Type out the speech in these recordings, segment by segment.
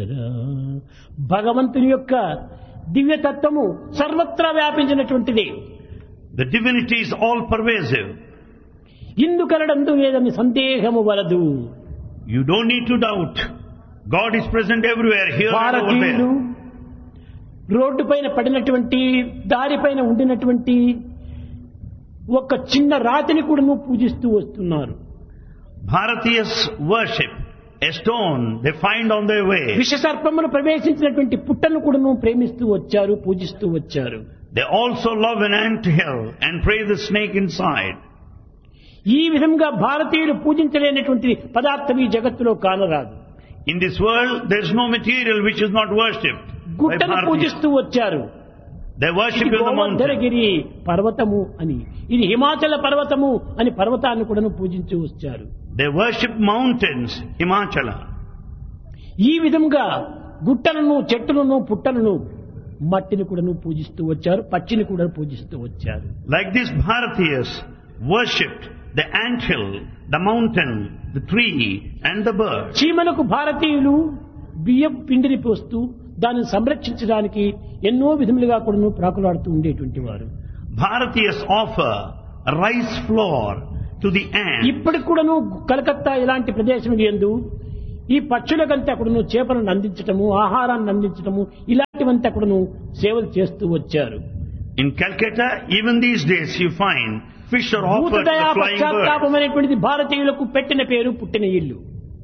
కదా. భగవంతుని యొక్క దివ్యతత్వము సర్వత్రా వ్యాపించినటువంటిది. The divinity is all pervasive. ఇందుకలడందు ఏదని సందేహము వలదు. You don't need to doubt. God is present everywhere, here and over భారతీయులు there. రోడ్డు పైన పడినటువంటి దారిపైన ఉండినటువంటి ఒక చిన్న రాతిని కూడా పూజిస్తూ వస్తున్నారు. Bharatiyas worship a stone they find on their way. విషసర్పమును ప్రవేశించినటువంటి పుట్టను కూడా ప్రేమిస్తూ వచ్చారు, పూజిస్తూ వచ్చారు. They also love an anthill and pray the snake inside. ఈ విధంగా భారతీయులు పూజించలేనటువంటి పదార్థం ఈ జగత్తులో కానరాదు. In this world there is no material which is not worshipped by గుట్టను Bharatiyas. పూజిస్తూ వచ్చారు. They worship ఇది in the mountain. గోవర్ధనగిరి పర్వతము అని, ఇది హిమాచల పర్వతము అని పర్వతాన్ని కూడా పూజించి వచ్చారు. They worship mountains, Himachala. ఈ విధంగా గుట్టలను, చెట్టులను, పుట్టలను, మట్టిని కూడా పూజిస్తూ వచ్చారు, పచ్చిని కూడా పూజిస్తూ వచ్చారు. Like this, Bharatiyas worshipped the anthill, the mountain, the tree and the bird. చీమలకు భారతీయులు బియ్యం పిండిని పోస్తూ దాన్ని సంరక్షించడానికి ఎన్నో విధములుగా కూడా ప్రాకులాడుతూ ఉండేటువంటి వారు. Bharatiyas offer rice flour to the ant. ఇప్పటికి కూడాను కలకత్తా ఇలాంటి ప్రదేశం యందు ఈ పక్షులకంతా కూడాను చేపలను అందించటము, ఆహారాన్ని అందించటము, ఇలాంటివంతా కూడాను సేవలు చేస్తూ వచ్చారు. In Calcutta, even these days you find fish are offered to భూతదయా the flying bird. పశ్చాత్తాపం అనేటువంటిది భారతీయులకు పెట్టిన పేరు, పుట్టిన ఇల్లు.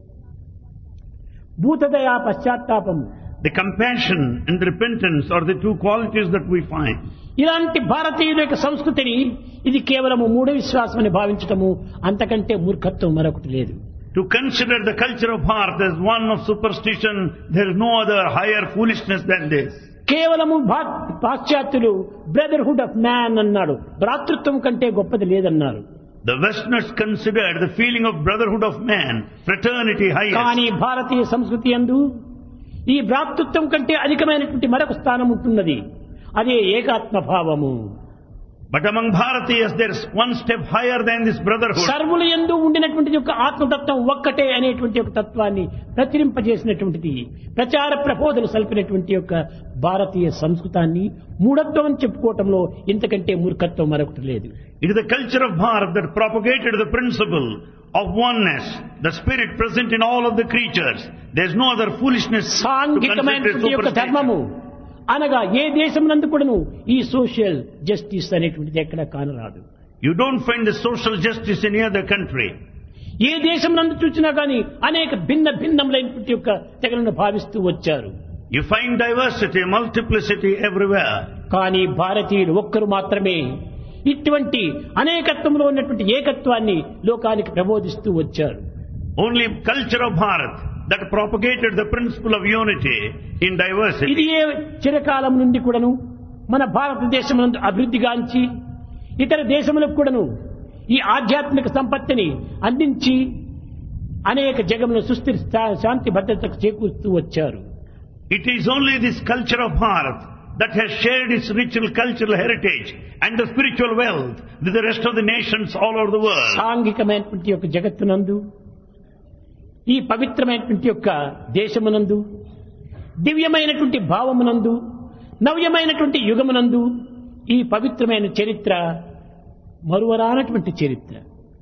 భూతదయా పశ్చాత్తాపము, The compassion and the repentance are the two qualities that we find. ఇలాంటి భారతీయుల యొక్క సంస్కృతిని ఇది కేవలము మూఢ విశ్వాసం అని భావించటము అంతకంటే మూర్ఖత్వం మరొకటి లేదు. To consider the culture of Bharat as one of superstition, there is no other higher foolishness than this. కేవలము పాశ్చాత్యులు బ్రదర్హుడ్ ఆఫ్ మ్యాన్ అన్నాడు, భ్రాతృత్వం కంటే గొప్పది లేదన్నారు. The Westerners considered the feeling of brotherhood of man, fraternity కానీ highest. భారతీయ సంస్కృతి యందు ఈ భ్రాతృత్వం కంటే అధికమైనటువంటి మరొక స్థానం ఉంటున్నది, అదే ఏకాత్మ భావము. But among Bharatiyas there is one step higher than this brotherhood. సర్వులు యందు ఉండినటువంటి యొక్క ఆత్మతత్వం ఒక్కటే అనేటువంటి ఒక తత్వాన్ని ప్రచురింపజేసినటువంటిది, ప్రచార ప్రబోధలు సల్పినటువంటి యొక్క భారతీయ సంస్కృతాన్ని మూఢత్వం అని చెప్పుకోవటంలో ఇంతకంటే మూర్ఖత్వం మరొకటి లేదు. It is the culture of Bharat that propagated the principle of oneness, the spirit present in all of the creatures. There is no other foolishness to consider సాంఘికమైనటువంటి యొక్క ధర్మము superstition. అనగా ఏ దేశం నందు కూడాను ఈ సోషల్ జస్టిస్ అనేటువంటిది ఎక్కడ కానరాదు. You don't find the social justice in any other country. ఏ దేశం నందు చూసినా గానీ అనేక భిన్నములైనటువంటి యొక్క తెగలను భావిస్తూ వచ్చారు. You find diversity, multiplicity everywhere. కానీ భారతీయులు ఒక్కరు మాత్రమే ఇటువంటి అనేకత్వంలో ఉన్నటువంటి ఏకత్వాన్ని లోకానికి ప్రబోధిస్తూ వచ్చారు. Only culture of Bharat that propagated the principle of unity in diversity. ఇది ఏ చిరకాలం నుండి కూడాను మన భారతదేశం నందు అభివృద్ధిగాంచి ఇతర దేశములకు కూడాను ఈ ఆధ్యాత్మిక సంపత్తిని అందించి అనేక జగముల సుస్థిర శాంతి భద్రతకు చేకూరుస్తూ వచ్చారు. It is only this culture of Bharat that has shared its ritual cultural heritage and the spiritual wealth with the rest of the nations all over the world. సాంఘికమైనటువంటి యొక్క జగత్తునందు, ఈ పవిత్రమైనటువంటి యొక్క దేశమునందు, దివ్యమైనటువంటి భావమునందు, నవ్యమైనటువంటి యుగమునందు ఈ పవిత్రమైన చరిత్ర మరువరానటువంటి చరిత్ర.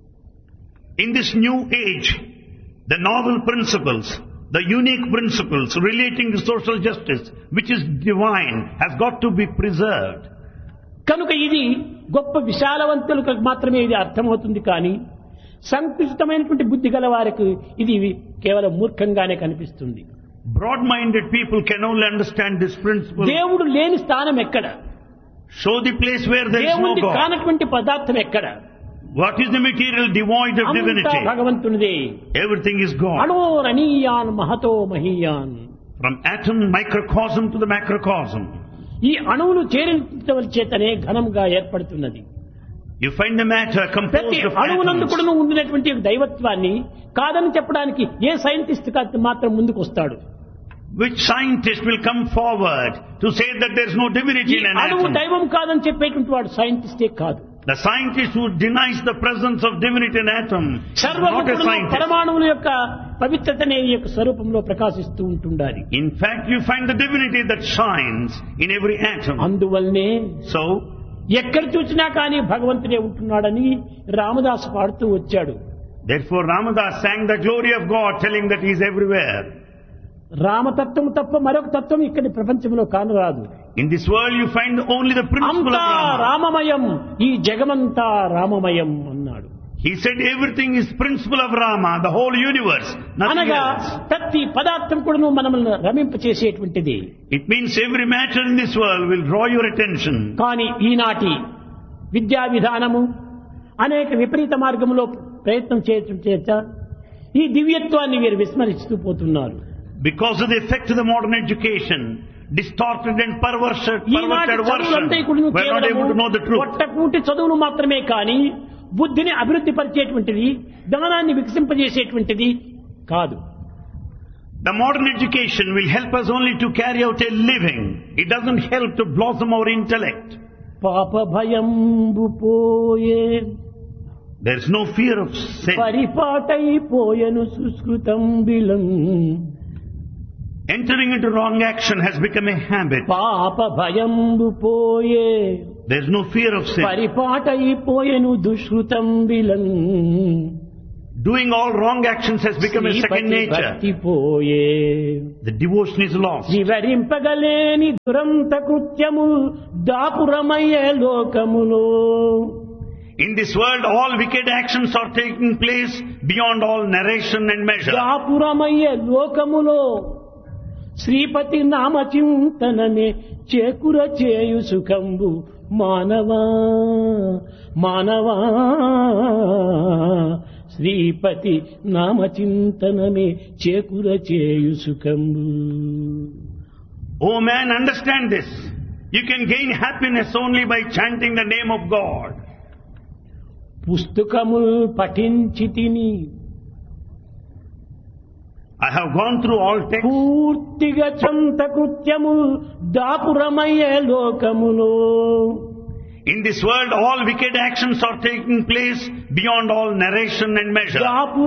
In this new age, the novel principles, the unique principles relating to social justice, which is divine, has got to be preserved. కనుక ఇది గొప్ప విశాలవంతులకు మాత్రమే ఇది అర్థమవుతుంది, కానీ సంకుచితమైనటువంటి బుద్ధి గల వారికి ఇది కేవలం మూర్ఖంగానే కనిపిస్తుంది. Broad-minded people can only understand this principle. దేవుడు లేని స్థానం ఎక్కడ? Show the place where there is no దేవుడి God. కానటువంటి పదార్థం ఎక్కడ? What is the material devoid of అంతా divinity? భగవంతునిదే. Everything is God. అణోరణీయాన్ Mahato మహీయాన్. From atom, microcosm to the macrocosm. ఈ అణువును చేరించవల చేతనే ఘనంగా ఏర్పడుతున్నది. You find the matter ప్రతి composed of అణువునందు atoms. కూడా ఉండినటువంటి దైవత్వాన్ని కాదని చెప్పడానికి ఏ సైంటిస్ట్ మాత్రం ముందుకు వస్తాడు? Which scientist will come forward to say that there is no divinity ఈ in an అణువు atom? దైవం కాదని చెప్పేటువంటి వాడు సైంటిస్టే కాదు. The scientist who denies the presence of divinity in atom is సర్వము not a కూడాను scientist. పరమాణువుల యొక్క పవిత్రతనే ఈ యొక్క స్వరూపంలో ప్రకాశిస్తూ ఉంటుండాలి. In fact, you find the divinity that shines in every atom. అందువల్లనే So, ఎక్కడ చూసినా కానీ భగవంతుడే ఉంటున్నాడని రామదాసు పాడుతూ వచ్చాడు. therefore Ramadas sang the glory of God, telling that He is everywhere. రామతత్వం తప్ప మరొక తత్వం ఇక్కడి ప్రపంచంలో కానరాదు. In this world you find only the principle అంతా of Rama. రామమయం, ఈ జగమంతా రామమయం అన్నాడు. He said everything is principle of Rama, the whole universe, nothing అనగా else. ప్రతి పదార్థం కూడా మనల్ని రమింపచేసేటువంటిది. It means every matter in this world will draw your attention. కానీ ఈనాటి విద్యా విధానము అనేక విపరీత మార్గంలో ప్రయత్నం చేయటం చేత ఈ దివ్యత్వాన్ని వీరు విస్మరిస్తూ పోతున్నారు. Because of the effect of the modern education, distorted and perverted ఈనాటి version, చదువులంతా we are not able to know the truth. పొట్టకూటి చదువులు మాత్రమే కానీ బుద్ధిని అభివృద్ధి పరిచేటువంటిది, జ్ఞానాన్ని వికసింపజేసేటువంటిది కాదు. The modern education will help us only to carry out a living. It doesn't help to blossom our intellect. పాప భయంబు పోయే There is no fear of sin. పరిపాటైపోయెను సుస్కృతం బిలం. Entering into wrong action has become a habit. పాప భయంబు పోయే There is no fear of sin. పరిపాటైపోయెను దుష్కృతం బిలం. Doing all wrong actions has become a second nature. భక్తిపోయే The devotion is lost. వివరింపగలేని దురంత కృత్యము దాపురమయ్యే లోకములో. In this world, all wicked actions are taking place beyond all narration and measure. దాపురమయ్యే లోకములో శ్రీపతి నామచింతనమే చేకుర చేయు సుఖంబు మానవా మానవా. శ్రీపతి నామచింతనమే చేకుర చేయు సుఖంబు. Oh man, understand this. You can gain happiness only by chanting the name of God. పుస్తకముల్ పఠించితిని I have gone through all texts. పూర్తిగా చంత కృత్యము దాపురమయ్యే లోకములో. In this world, all wicked actions are taking place beyond all narration and measure.